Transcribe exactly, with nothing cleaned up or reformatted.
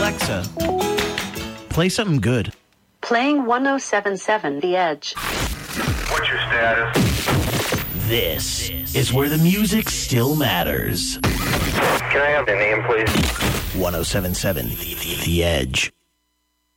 Alexa, play something good. Playing one oh seven point seven The Edge. What's your status? This is where the music still matters. Can I have the name, please? one oh seven point seven The Edge.